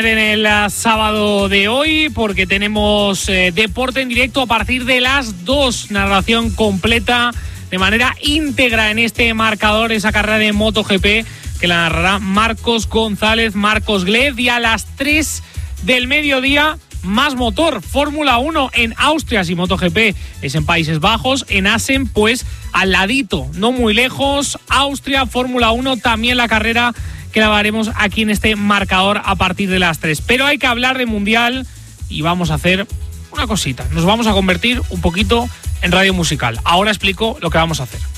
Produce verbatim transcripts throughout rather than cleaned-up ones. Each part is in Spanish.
En el sábado de hoy, porque tenemos eh, deporte en directo a partir de las dos, narración completa de manera íntegra en este marcador, esa carrera de MotoGP que la narrará Marcos González, Marcos Glez, y a las tres del mediodía más motor, Fórmula uno en Austria, si MotoGP es en Países Bajos, en Assen pues al ladito, no muy lejos, Austria, Fórmula uno, también la carrera que la haremos aquí en este marcador a partir de las tres. Pero hay que hablar de Mundial y vamos a hacer una cosita. Nos vamos a convertir un poquito en radio musical. Ahora explico lo que vamos a hacer.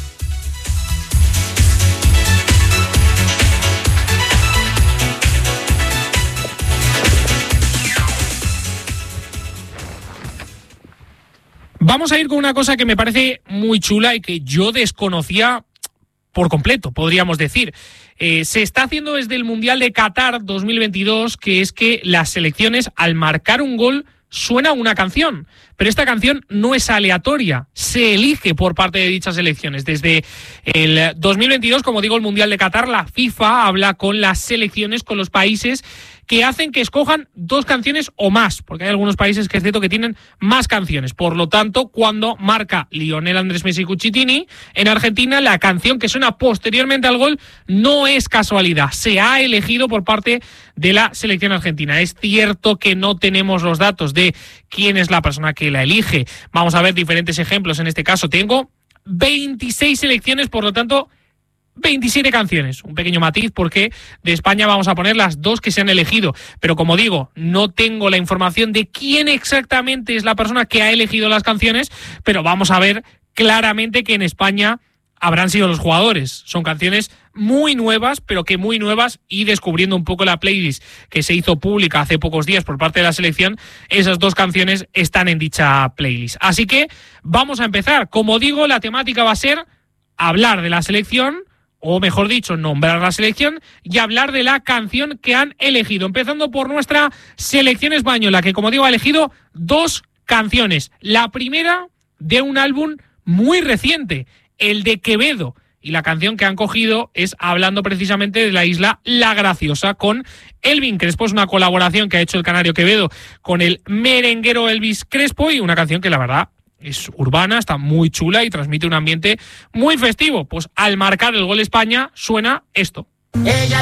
Vamos a ir con una cosa que me parece muy chula y que yo desconocía por completo, podríamos decir. Eh, se está haciendo desde el Mundial de Qatar dos mil veintidós, que es que las selecciones, al marcar un gol, suena una canción. Pero esta canción no es aleatoria, se elige por parte de dichas selecciones. Desde el dos mil veintidós, como digo, el Mundial de Qatar, la FIFA habla con las selecciones, con los países, que hacen que escojan dos canciones o más, porque hay algunos países que es cierto que tienen más canciones. Por lo tanto, cuando marca Lionel Andrés Messi Cucitini en Argentina, la canción que suena posteriormente al gol no es casualidad, se ha elegido por parte de la selección argentina. Es cierto que no tenemos los datos de quién es la persona que la elige. Vamos a ver diferentes ejemplos. En este caso tengo veintiséis selecciones, por lo tanto veintisiete canciones, un pequeño matiz porque de España vamos a poner las dos que se han elegido, pero como digo, no tengo la información de quién exactamente es la persona que ha elegido las canciones, pero vamos a ver claramente que en España habrán sido los jugadores. Son canciones muy nuevas, pero que muy nuevas, y descubriendo un poco la playlist que se hizo pública hace pocos días por parte de la selección, esas dos canciones están en dicha playlist. Así que vamos a empezar. Como digo, la temática va a ser hablar de la selección, o mejor dicho, nombrar la selección y hablar de la canción que han elegido. Empezando por nuestra selección española, que como digo ha elegido dos canciones. La primera de un álbum muy reciente, el de Quevedo. Y la canción que han cogido es hablando precisamente de la isla La Graciosa con Elvin Crespo. Es una colaboración que ha hecho el canario Quevedo con el merenguero Elvis Crespo y una canción que la verdad es urbana, está muy chula y transmite un ambiente muy festivo. Pues al marcar el gol España suena esto. Ella